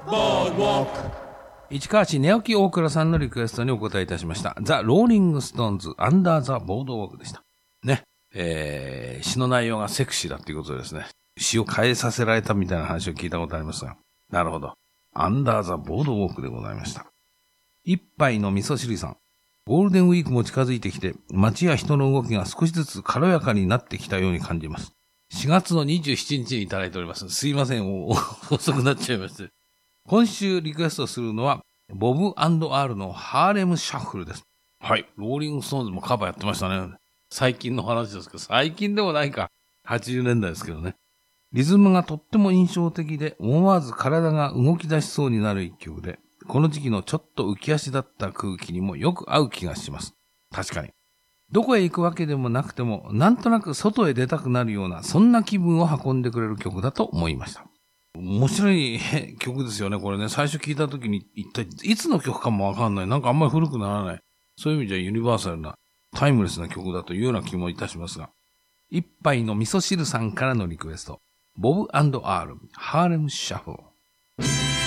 市川市寝起き大倉さんのリクエストにお答えいたしました。ザ・ローリング・ストーンズ、アンダー・ザ・ボードウォークでした。ね。詩の内容がセクシーだっていうことですね。詩を変えさせられたみたいな話を聞いたことありますが。なるほど。アンダー・ザ・ボードウォークでございました。一杯の味噌汁さん。ゴールデンウィークも近づいてきて、街や人の動きが少しずつ軽やかになってきたように感じます。4月の27日にいただいております。すいません、遅くなっちゃいました。今週リクエストするのは、ボブ&アールのハーレムシャッフルです。はい。ローリングストーンズもカバーやってましたね。最近の話ですけど、最近でもないか。80年代ですけどね。リズムがとっても印象的で、思わず体が動き出しそうになる一曲で、この時期のちょっと浮き足だった空気にもよく合う気がします。確かに。どこへ行くわけでもなくても、なんとなく外へ出たくなるような、そんな気分を運んでくれる曲だと思いました。面白い曲ですよね、これね。最初聞いた時に一体いつの曲かもわかんない。なんかあんまり古くならない。そういう意味じゃユニバーサルな、タイムレスな曲だというような気もいたしますが。一杯の味噌汁さんからのリクエスト。ボブ&アール、ハーレムシャッフル。